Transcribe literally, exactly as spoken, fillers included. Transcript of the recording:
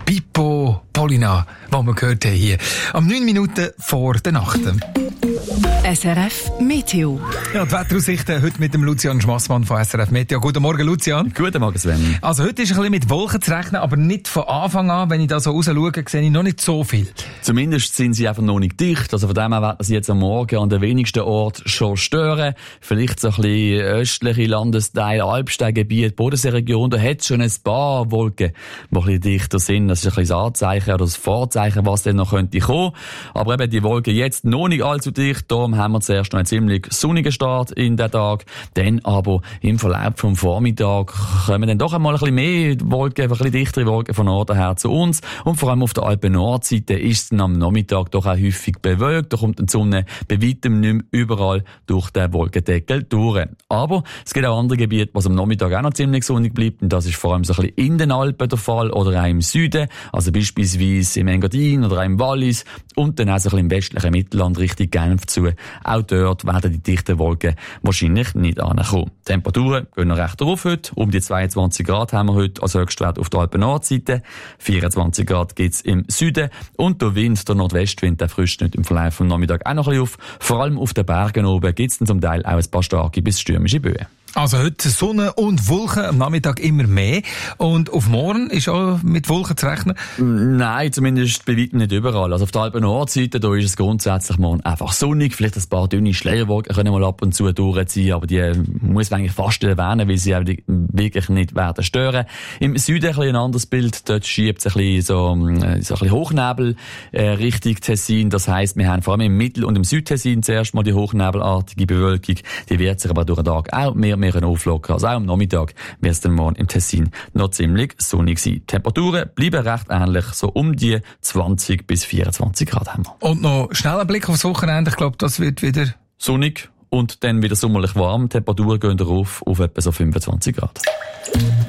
Pippo Polina, was wir gehört haben hier. Am neun Minuten vor der Nacht. S R F Meteo. Ja, die Wetteraussichten heute mit dem Lucian Schmassmann von S R F Meteo. Guten Morgen, Lucian. Guten Morgen, Sven. Also heute ist ein bisschen mit Wolken zu rechnen, aber nicht von Anfang an. Wenn ich da so raus schaue, sehe ich noch nicht so viel. Zumindest sind sie einfach noch nicht dicht. Also von dem her werden sie jetzt am Morgen an den wenigsten Orten schon stören. Vielleicht so ein bisschen östliche Landesteile, Alpsteingebiet, Bodenseeregion, da hat es schon ein paar Wolken, die ein bisschen dichter sind. Das ist ein bisschen das Anzeichen oder das Vorzeichen, was dann noch könnte kommen. Aber eben die Wolken jetzt noch nicht allzu dicht. Darum haben wir zuerst noch einen ziemlich sonnigen Start in den Tag. Dann aber im Verlauf vom Vormittag kommen dann doch einmal ein bisschen mehr Wolken, ein bisschen dichtere Wolken von Norden her zu uns. Und vor allem auf der Alpen-Nordseite ist es dann am Nachmittag doch auch häufig bewölkt. Da kommt die Sonne bei weitem nicht mehr überall durch den Wolkendeckel durch. Aber es gibt auch andere Gebiete, wo es am Nachmittag auch noch ziemlich sonnig bleibt. Und das ist vor allem so ein bisschen in den Alpen der Fall oder auch im Süden. Also beispielsweise im Engadin oder auch im Wallis. Und dann auch so ein bisschen im westlichen Mittelland Richtung Genf zu. Auch dort werden die dichten Wolken wahrscheinlich nicht ankommen. Die Temperaturen gehen noch recht rauf heute. Um die zweiundzwanzig Grad haben wir heute als Höchstwert auf der Alpen-Nordseite. vierundzwanzig Grad gibt's im Süden. Und der Wind, der Nordwestwind, der frischt nicht im Verlauf vom Nachmittag auch noch ein bisschen auf. Vor allem auf den Bergen oben gibt's dann zum Teil auch ein paar starke bis stürmische Böen. Also heute Sonne und Wolken, am Nachmittag immer mehr. Und auf morgen ist auch mit Wolken zu rechnen? Nein, zumindest bei weitem nicht überall. Also auf der Alpen-Nordseite, da ist es grundsätzlich morgen einfach sonnig. Vielleicht ein paar dünne Schleierwolken können mal ab und zu durchziehen, aber die muss man eigentlich fast erwähnen, weil sie wirklich nicht werden stören. Im Süden ein, ein anderes Bild. Dort schiebt es ein bisschen so, so ein bisschen Hochnebel äh, Richtung Tessin. Das heisst, wir haben vor allem im Mittel- und im Südtessin zuerst mal die hochnebelartige Bewölkung. Die wird sich aber durch den Tag auch mehr mehr auflockern. Also auch am Nachmittag wird es dann morgen im Tessin noch ziemlich sonnig sein. Die Temperaturen bleiben recht ähnlich, so um die zwanzig bis vierundzwanzig Grad haben wir. Und noch schnell ein Blick aufs Wochenende. Ich glaube, das wird wieder sonnig und dann wieder sommerlich warm. Die Temperaturen gehen darauf auf etwa so fünfundzwanzig Grad.